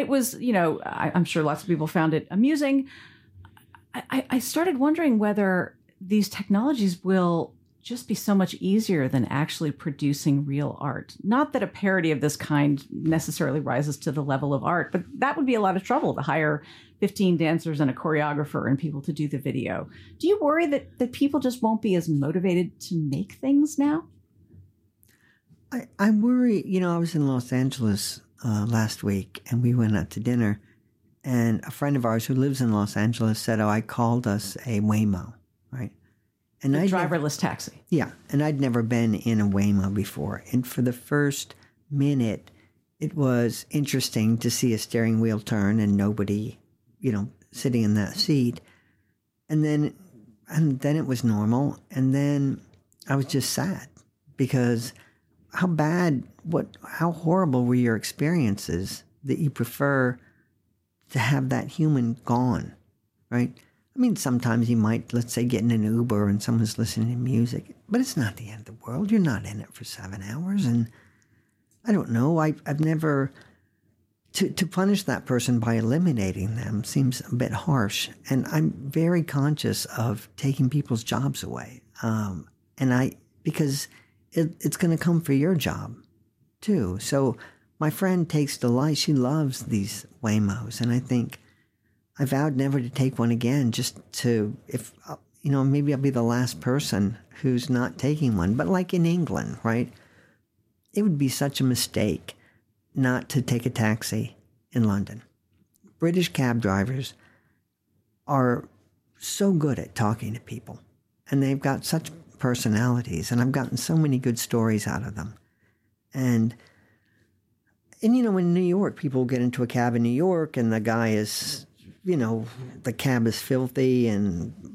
it was, I'm sure lots of people found it amusing. I started wondering whether these technologies will just be so much easier than actually producing real art. Not that a parody of this kind necessarily rises to the level of art, but that would be a lot of trouble to hire 15 dancers and a choreographer and people to do the video. Do you worry that people just won't be as motivated to make things now? I worry, I was in Los Angeles last week, and we went out to dinner, and a friend of ours who lives in Los Angeles said, I called us a Waymo, right? And a driverless taxi. Yeah, and I'd never been in a Waymo before. And for the first minute, it was interesting to see a steering wheel turn and nobody, sitting in that seat. And then it was normal. And then I was just sad because how horrible were your experiences that you prefer to have that human gone, right? I mean, sometimes you might, let's say, get in an Uber and someone's listening to music, but it's not the end of the world. You're not in it for 7 hours. And I don't know, I've never, to punish that person by eliminating them seems a bit harsh. And I'm very conscious of taking people's jobs away. Because it's going to come for your job too. So my friend takes delight. She loves these Waymos. And I think, I vowed never to take one again, just to, if, maybe I'll be the last person who's not taking one. But like in England, right? It would be such a mistake not to take a taxi in London. British cab drivers are so good at talking to people, and they've got such personalities, and I've gotten so many good stories out of them. And in New York, people get into a cab in New York, and the guy is, the cab is filthy, and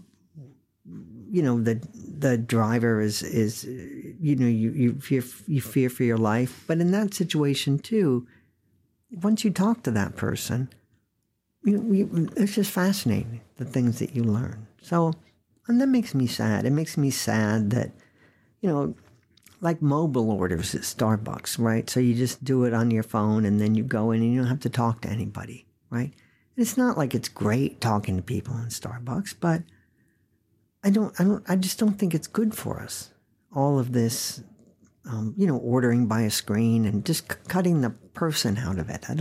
the driver is you fear for your life. But in that situation too, once you talk to that person, it's just fascinating, the things that you learn. So, and that makes me sad. It makes me sad that, like mobile orders at Starbucks, right? So you just do it on your phone, and then you go in and you don't have to talk to anybody, right? It's not like it's great talking to people in Starbucks, but I just don't think it's good for us. All of this, ordering by a screen and just cutting the person out of it.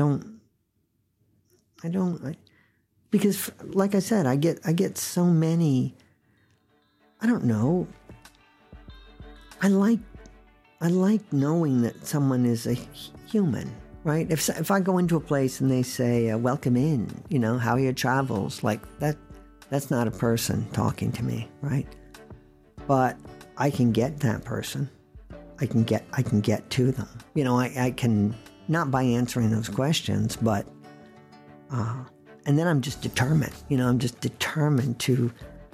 Because like I said, I get so many, I don't know. I like knowing that someone is a human. Right? If I go into a place and they say, welcome in, how are your travels? Like that's not a person talking to me, right? But I can get that person. I can get to them. I can, not by answering those questions, but, and then I'm just determined, I'm just determined to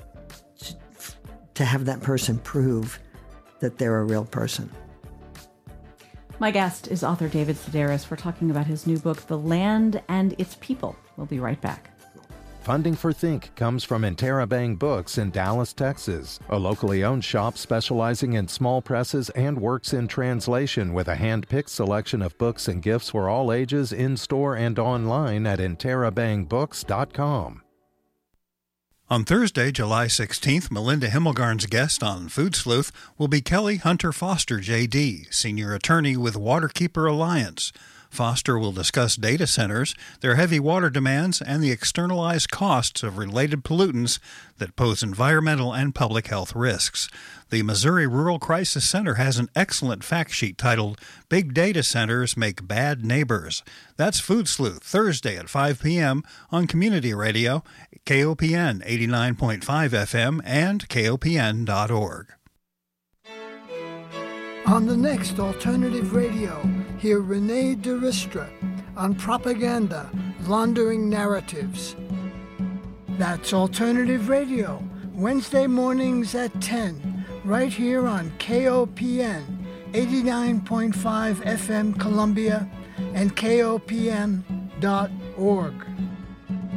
have that person prove that they're a real person. My guest is author David Sedaris. We're talking about his new book, The Land and Its People. We'll be right back. Funding for Think comes from Interabang Books in Dallas, Texas, a locally owned shop specializing in small presses and works in translation with a hand-picked selection of books and gifts for all ages in-store and online at interabangbooks.com. On Thursday, July 16th, Melinda Himmelgarn's guest on Food Sleuth will be Kelly Hunter Foster, J.D., senior attorney with Waterkeeper Alliance. Foster will discuss data centers, their heavy water demands, and the externalized costs of related pollutants that pose environmental and public health risks. The Missouri Rural Crisis Center has an excellent fact sheet titled Big Data Centers Make Bad Neighbors. That's Food Sleuth, Thursday at 5 p.m. on Community Radio, KOPN 89.5 FM, and KOPN.org. On the next Alternative Radio, hear Renee DeRistra on propaganda, laundering narratives. That's Alternative Radio, Wednesday mornings at 10, right here on KOPN 89.5 FM Columbia and KOPN.org.